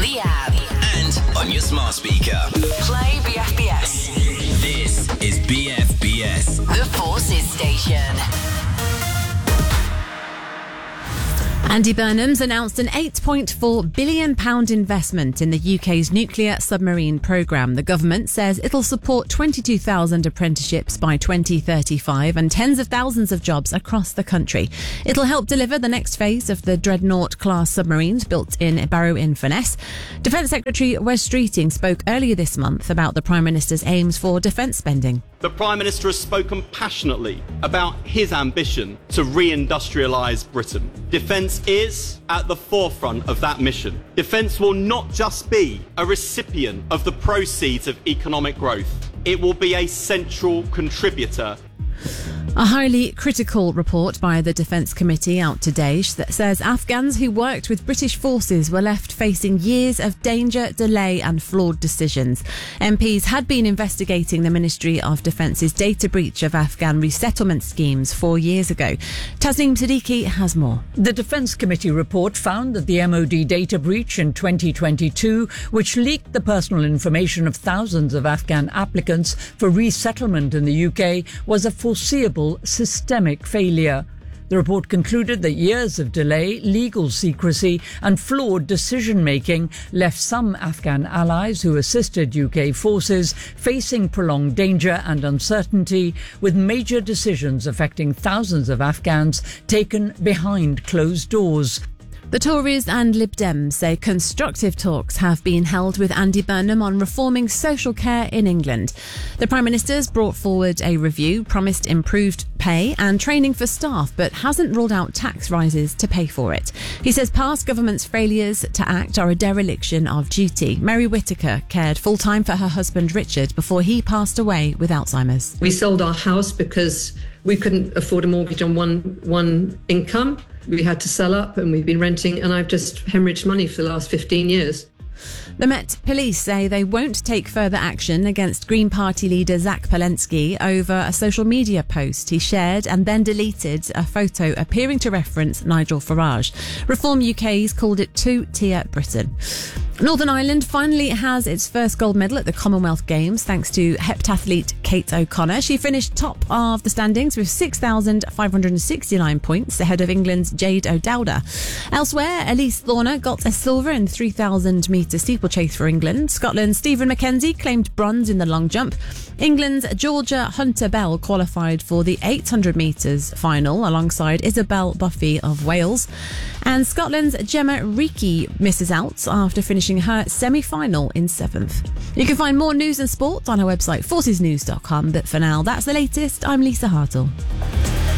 the app and on your smart speaker. Play BFBS. This is BFBS. The Forces Station. Andy Burnham's announced an £8.4 billion investment in the UK's nuclear submarine programme. The government says it'll support 22,000 apprenticeships by 2035 and tens of thousands of jobs across the country. It'll help deliver the next phase of the Dreadnought-class submarines built in Barrow-in-Furness. Defence Secretary Wes Streeting spoke earlier this month about the Prime Minister's aims for defence spending. The Prime Minister has spoken passionately about his ambition to re-industrialise Britain. Defence is at the forefront of that mission. Defence will not just be a recipient of the proceeds of economic growth. It will be a central contributor. A highly critical report by the Defence Committee out today that says Afghans who worked with British forces were left facing years of danger, delay and flawed decisions. MPs had been investigating the Ministry of Defence's data breach of Afghan resettlement schemes 4 years ago. Tasneem Siddiqui has more. The Defence Committee report found that the MOD data breach in 2022, which leaked the personal information of thousands of Afghan applicants for resettlement in the UK, was a foreseeable systemic failure. The report concluded that years of delay, legal secrecy and flawed decision-making left some Afghan allies who assisted UK forces facing prolonged danger and uncertainty, with major decisions affecting thousands of Afghans taken behind closed doors. The Tories and Lib Dems say constructive talks have been held with Andy Burnham on reforming social care in England. The Prime Minister's brought forward a review, promised improved pay and training for staff, but hasn't ruled out tax rises to pay for it. He says past government's failures to act are a dereliction of duty. Mary Whittaker cared full-time for her husband Richard before he passed away with Alzheimer's. We sold our house because we couldn't afford a mortgage on one income. We had to sell up and we've been renting, and I've just hemorrhaged money for the last 15 years. The Met Police say they won't take further action against Green Party leader Zach Palensky over a social media post he shared and then deleted a photo appearing to reference Nigel Farage. Reform UK's called it two-tier Britain. Northern Ireland finally has its first gold medal at the Commonwealth Games thanks to heptathlete Kate O'Connor. She finished top of the standings with 6,569 points ahead of England's Jade O'Dowda. Elsewhere, Elise Thorner got a silver in 3,000 metre steeplechase for England. Scotland's Stephen McKenzie claimed bronze in the long jump. England's Georgia Hunter Bell qualified for the 800 metres final alongside Isabel Buffy of Wales. And Scotland's Gemma Reekie misses out after finishing her semi-final in 7th. You can find more news and sport on our website forcesnews.com, but for now that's the latest. I'm Lisa Hartle.